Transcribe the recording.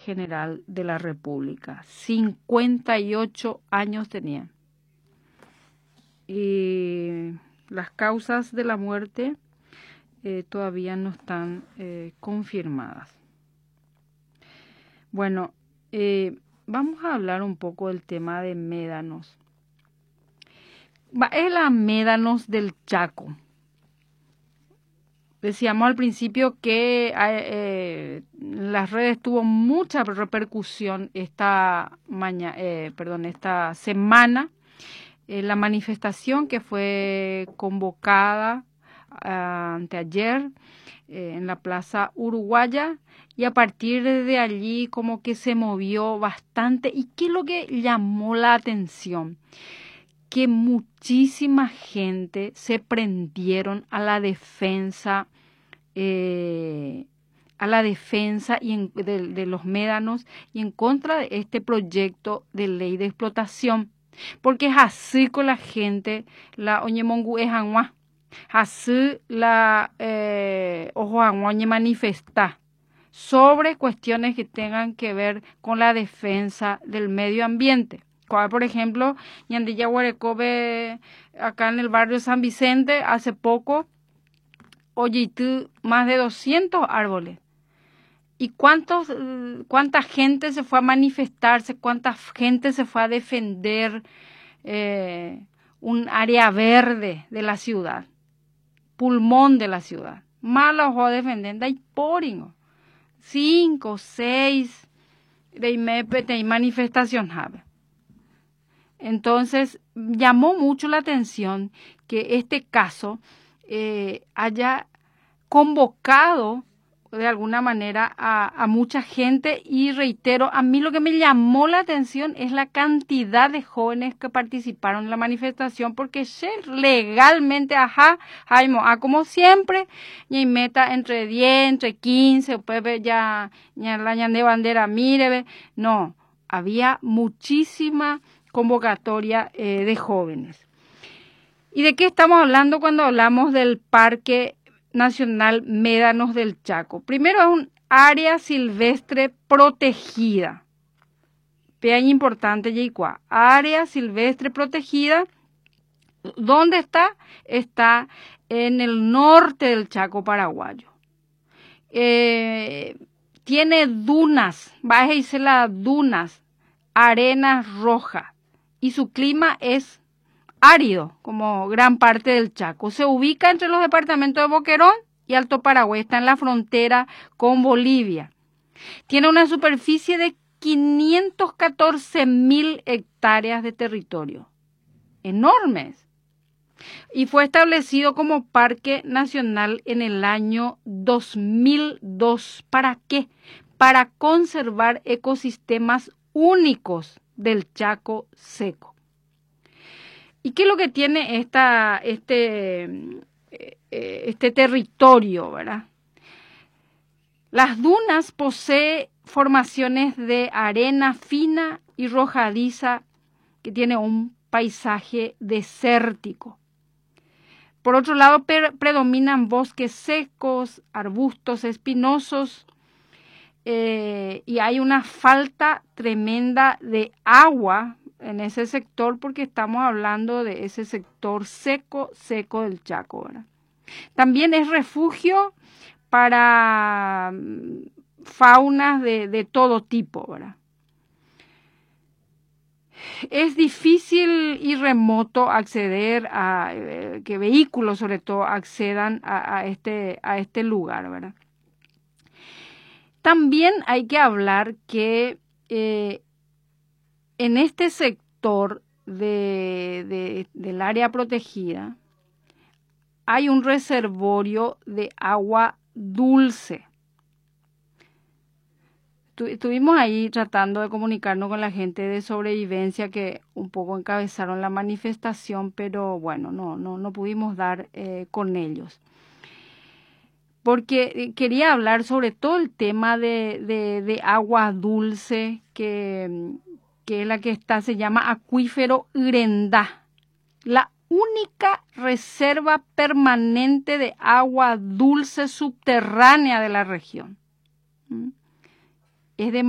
general de la República. 58 años tenía. Y las causas de la muerte todavía no están confirmadas. Bueno, vamos a hablar un poco del tema de médanos. Es la médanos del Chaco. Decíamos al principio que las redes tuvo mucha repercusión esta semana. La manifestación que fue convocada anteayer en la Plaza Uruguaya, y a partir de allí como que se movió bastante. ¿Y qué es lo que llamó la atención? Que muchísima gente se prendieron a la defensa de los médanos y en contra de este proyecto de ley de explotación. Porque es así con la gente, la oñemongu es anua, así la ojo anua manifesta sobre cuestiones que tengan que ver con la defensa del medio ambiente. Por ejemplo, Ñandilla Guarecobe, acá en el barrio San Vicente, hace poco, oyeitú más de 200 árboles. ¿Y cuánta gente se fue a manifestarse? ¿Cuánta gente se fue a defender un área verde de la ciudad? Pulmón de la ciudad. Malo ojo defendiendo y poringo. 5, 6 de manifestación. Entonces, llamó mucho la atención que este caso haya convocado de alguna manera a mucha gente, y reitero, a mí lo que me llamó la atención es la cantidad de jóvenes que participaron en la manifestación, porque legalmente, como siempre, y meta entre 10, entre 15, después ya la ñande bandera, mire, no, había muchísima convocatoria de jóvenes. ¿Y de qué estamos hablando cuando hablamos del Parque Nacional Médanos del Chaco? Primero, es un área silvestre protegida. Vean, importante, Yicua. Área silvestre protegida. ¿Dónde está? Está en el norte del Chaco paraguayo. Tiene dunas, dunas, arenas rojas, y su clima es árido, como gran parte del Chaco. Se ubica entre los departamentos de Boquerón y Alto Paraguay, está en la frontera con Bolivia. Tiene una superficie de 514.000 hectáreas de territorio, enormes. Y fue establecido como Parque Nacional en el año 2002. ¿Para qué? Para conservar ecosistemas únicos del Chaco seco. ¿Y qué es lo que tiene este territorio, verdad? Las dunas poseen formaciones de arena fina y arrojadiza que tiene un paisaje desértico. Por otro lado, predominan bosques secos, arbustos espinosos, y hay una falta tremenda de agua en ese sector, porque estamos hablando de ese sector seco del Chaco, ¿verdad? También es refugio para faunas de todo tipo, ¿verdad? Es difícil y remoto acceder a que vehículos, sobre todo, accedan a este lugar, ¿verdad? También hay que hablar que en este sector del área protegida hay un reservorio de agua dulce. Estuvimos ahí tratando de comunicarnos con la gente de sobrevivencia que un poco encabezaron la manifestación, pero bueno, no pudimos dar con ellos. Porque quería hablar sobre todo el tema de agua dulce, que es la que se llama acuífero Urendá, la única reserva permanente de agua dulce subterránea de la región. Es de